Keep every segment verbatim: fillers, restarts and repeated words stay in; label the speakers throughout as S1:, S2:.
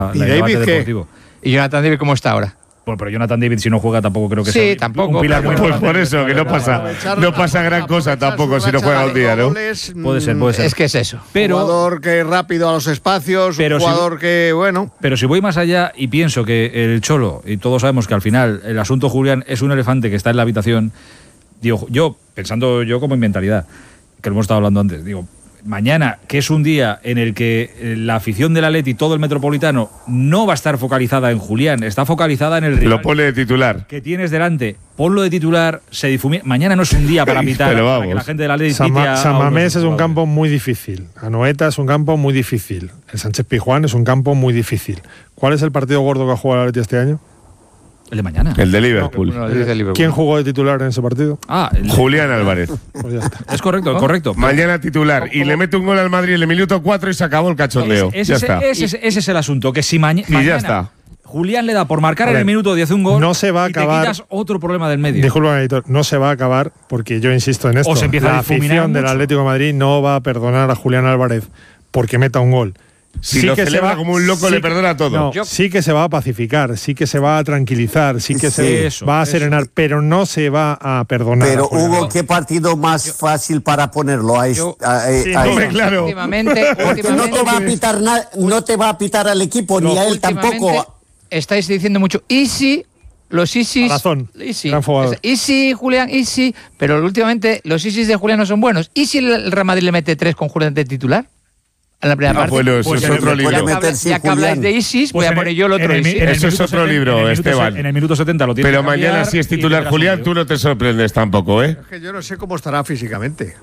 S1: la
S2: ¿Y
S1: el
S2: David qué?
S1: deportivo.
S3: ¿Y Jonathan David cómo está ahora?
S1: Bueno, pero Jonathan David, si no juega, tampoco creo que
S3: sí,
S1: sea
S3: tampoco,
S1: un pilar muy
S4: Pues
S1: importante.
S4: por eso, que no pasa, no pasa gran cosa tampoco si no juega un día, ¿no?
S2: Goles,
S1: Puede ser, puede ser.
S3: Es que es eso.
S1: Pero,
S2: un jugador que es rápido a los espacios,
S1: pero
S2: un
S1: si-
S2: jugador que, bueno...
S1: pero si voy más allá y pienso que el Cholo, y todos sabemos que al final el asunto Julián es un elefante que está en la habitación, digo, yo, pensando yo como en mentalidad, que lo hemos estado hablando antes, digo, mañana, que es un día en el que la afición del Atleti y todo el Metropolitano no va a estar focalizada en Julián, está focalizada en el rival
S4: Lo pone de titular.
S1: que tienes delante, ponlo de titular, se difumina. Mañana no es un día para pitar,
S4: Pero
S1: para
S4: vamos.
S1: que la gente del Atleti
S5: San,
S1: pite
S5: Ma-
S1: a-
S5: San
S1: a unos
S5: Mamés es un
S1: jugadores.
S5: campo muy difícil. Anoeta es un campo muy difícil. El Sánchez Pizjuán es un campo muy difícil. ¿Cuál es el partido gordo que ha jugado el Atleti este año?
S1: El de mañana.
S4: El de Liverpool.
S3: No, es de Liverpool.
S5: ¿Quién jugó de titular en ese partido?
S1: Ah, el-
S4: Julián Álvarez.
S5: Pues ya está.
S1: es correcto, correcto.
S4: Mañana titular. Y le mete un gol al Madrid en el minuto cuatro y se acabó el cachondeo.
S1: Ese,
S4: Ya
S1: ese-
S4: está.
S1: ese- ese- ese es el asunto, que si maña-
S4: Y ya
S1: mañana
S4: está.
S1: Julián le da por marcar
S5: A
S1: en
S5: ver,
S1: el minuto diez un gol
S5: no se va a
S1: y te
S5: acabar-
S1: quitas otro problema del medio.
S5: Disculpa, editor, no se va a acabar porque yo insisto en esto.
S1: O se empieza a
S5: la
S1: difuminar
S5: afición del
S1: mucho.
S5: Atlético de Madrid no va a perdonar a Julián Álvarez porque meta un gol.
S4: Si lo celebra como un loco, le perdona todo.
S5: No,
S3: Yo-
S5: sí que se va a pacificar, sí que se va a tranquilizar, sí que
S1: Sí,
S5: se
S1: eso,
S5: va a
S1: eso.
S5: serenar, pero no se va a perdonar.
S6: Pero
S5: a Julián.
S6: Hugo, ¿qué partido más fácil para ponerlo a,
S3: Yo-
S6: est- a- a-
S5: Sí,
S6: a-
S4: Hombre, claro.
S3: Últimamente,
S6: Porque no
S3: últimamente,
S6: te va a pitar na- no te va a pitar al equipo ni a él
S3: últimamente
S6: tampoco.
S3: estáis diciendo mucho Easy, los Isis.
S5: Razón,
S3: Easy.
S5: gran jugador.
S3: Easy, Julián, Easy. Pero últimamente los Isis de Julián no son buenos. ¿Y si el Real Madrid le mete tres con Julián de titular? En la primera
S4: Ah,
S3: parte.
S4: bueno, eso
S1: Pues
S4: es
S1: en el-
S4: otro
S6: puede
S4: libro.
S3: Ya que,
S6: meter
S3: habla-
S6: sin
S3: ya que habláis
S6: Julián.
S3: de Isis,
S1: Pues
S3: voy a
S1: en
S3: poner
S1: el-
S3: yo el otro
S1: en el,
S3: Isis.
S1: en el
S4: Eso es
S1: minuto
S4: otro
S1: setenta,
S4: libro,
S1: en el minuto
S4: Esteban.
S1: se- En el minuto setenta lo tienes
S4: Pero
S1: que cambiar
S4: mañana, si es
S1: y
S4: titular
S1: tendrás
S4: Julián,
S1: un
S4: tú
S1: lío.
S4: no te sorprendes tampoco, ¿eh?
S2: Es que yo no sé cómo estará físicamente.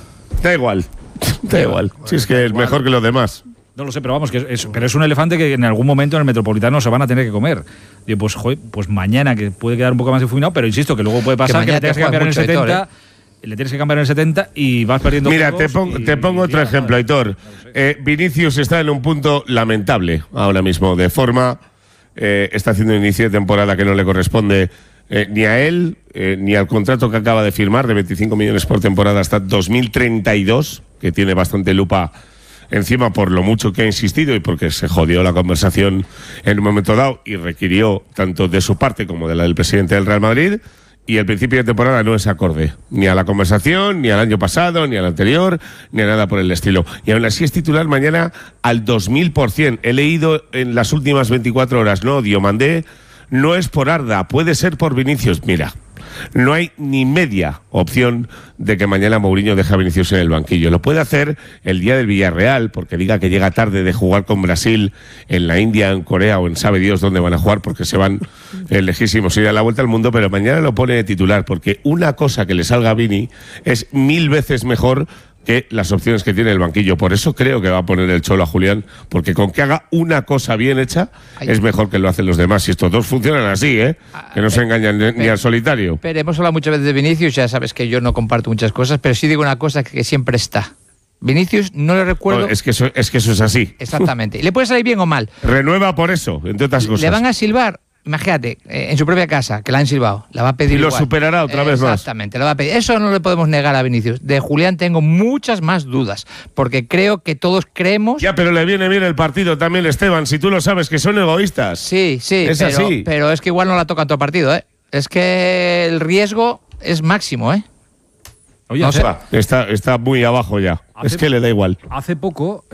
S4: Da igual. Da igual. Si es que es mejor que los demás.
S1: No lo sé, pero vamos, que es, es- pero es un elefante que en algún momento en el Metropolitano se van a tener que comer. Digo, pues, joder, pues mañana, que puede quedar un poco más difuminado, pero insisto, que luego puede pasar que,
S3: mañana
S1: le tienes
S3: te
S1: que cambiar en el
S3: juegas mucho,
S1: setenta, le tienes que cambiar en el setenta y vas perdiendo
S4: Mira, te,
S1: juegos
S4: pongo-
S1: y-
S4: te pongo
S1: y
S4: otro
S1: ya,
S4: ejemplo,
S1: madre.
S4: Aitor. Eh, Vinicius está en un punto lamentable ahora mismo, de forma. eh, está haciendo un inicio de temporada que no le corresponde eh, ni a él, eh, ni al contrato que acaba de firmar de veinticinco millones por temporada hasta dos mil treinta y dos, que tiene bastante lupa encima por lo mucho que ha insistido y porque se jodió la conversación en un momento dado y requirió tanto de su parte como de la del presidente del Real Madrid. Y el principio de temporada no es acorde ni a la conversación, ni al año pasado, ni al anterior, ni a nada por el estilo. Y aún así es titular mañana al dos mil por ciento. He leído en las últimas veinticuatro horas, no, Diomandé, no es por Arda, puede ser por Vinicius. Mira, no hay ni media opción de que mañana Mourinho deje a Vinicius en el banquillo. Lo puede hacer el día del Villarreal, porque diga que llega tarde de jugar con Brasil en la India, en Corea o en sabe Dios dónde van a jugar, porque se van eh, lejísimos ir a la vuelta al mundo, pero mañana lo pone de titular, porque una cosa que le salga a Vini es mil veces mejor que las opciones que tiene el banquillo. Por eso creo que va a poner el Cholo a Julián, porque con que haga una cosa bien hecha
S3: Ay.
S4: es mejor que lo hacen los demás. Y estos dos funcionan así, ¿eh? Que no se engañan ni- ni al solitario.
S3: Pero hemos hablado muchas veces de Vinicius, ya sabes que yo no comparto muchas cosas, pero sí digo una cosa que siempre está. Vinicius, no le recuerdo
S4: No, es, que eso, es que eso es así.
S3: exactamente. Y le puede salir bien o mal.
S4: Renueva por eso, entre otras cosas.
S3: Le van a silbar, imagínate, eh, en su propia casa, que la han silbado, la va a pedir
S4: Y lo
S3: igual.
S4: superará otra vez más.
S3: Exactamente, lo va a pedir. Eso no le podemos negar a Vinicius. De Julián tengo muchas más dudas, porque creo que todos creemos...
S4: Ya, pero le viene bien el partido también, Esteban, si tú lo sabes, que son egoístas.
S3: Sí, sí,
S4: Es
S3: pero,
S4: así.
S3: pero es que igual no la tocan todo partido, ¿eh? Es que el riesgo es máximo, ¿eh?
S1: Oye,
S3: No
S1: hace,
S3: sé.
S4: Está, está muy abajo ya.
S1: Hace-
S4: Es que le da igual.
S1: hace poco,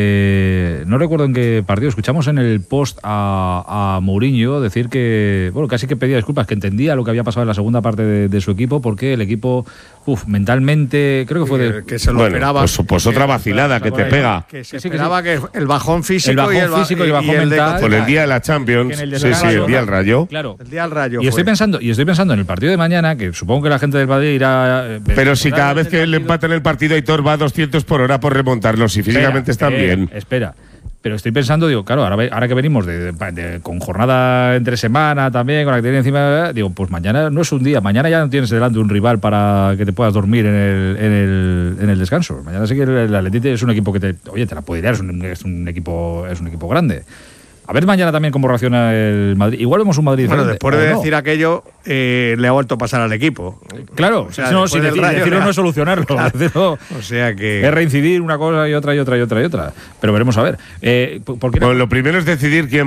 S1: eh, no recuerdo en qué partido, escuchamos en el post a, a Mourinho decir que, bueno, casi que pedía disculpas, que entendía lo que había pasado en la segunda parte de, de su equipo, porque el equipo, uf, mentalmente, creo que fue de...
S2: Que, que se lo
S4: Bueno,
S2: esperaba.
S4: pues, pues otra
S2: Que-
S4: vacilada que te pega.
S2: Que se
S1: Que sí, que
S2: esperaba que, el bajón físico,
S1: El bajón
S2: y el, ba-
S1: físico y el bajón
S2: de-
S1: mental.
S4: Por el día de la Champions.
S1: que en el
S4: Sí, sí,
S1: descanso,
S4: el día del Rayo.
S1: Claro.
S2: el día del Rayo.
S1: Y estoy
S2: fue.
S1: pensando, y estoy pensando en el partido de mañana, que supongo que la gente del Madrid irá. eh,
S4: Pero si
S1: verá
S4: cada
S1: el
S4: vez que le
S1: partido-
S4: empatan el partido, Aitor va a doscientos por hora por remontarlo, si físicamente
S1: Espera,
S4: están
S1: espera,
S4: bien.
S1: Espera. Pero estoy pensando, digo, claro, ahora, ve- ahora que venimos de, de- de- con jornada entre semana también, con la que tiene encima, digo, pues mañana no es un día, mañana ya no tienes delante un rival para que te puedas dormir en el, en el, en el descanso. Mañana sí que el, el Atleti es un equipo que te, oye, te la puede liar, es un, es un equipo, es un equipo grande. A ver mañana también cómo reacciona el Madrid. Igual vemos un Madrid
S2: Bueno,
S1: diferente,
S2: después de
S1: o no.
S2: decir aquello, eh, le ha vuelto a pasar al equipo.
S1: Claro,
S2: O sea,
S1: no,
S2: después
S1: sin
S2: del
S1: decir-
S2: Rayo
S1: decirlo
S2: le ha-
S1: no es solucionarlo.
S2: Claro.
S1: Decirlo
S2: O sea que...
S1: es reincidir una cosa y otra y otra y otra y otra. Pero veremos a ver. Eh, ¿por qué no?
S4: Bueno, lo primero es decidir quién